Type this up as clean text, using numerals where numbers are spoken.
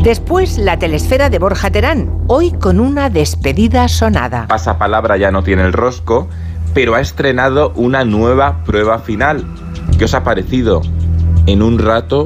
Después, la telesfera de Borja Terán, hoy con una despedida sonada. Pasapalabra ya no tiene el rosco, pero ha estrenado una nueva prueba final. ¿Qué os ha parecido? En un rato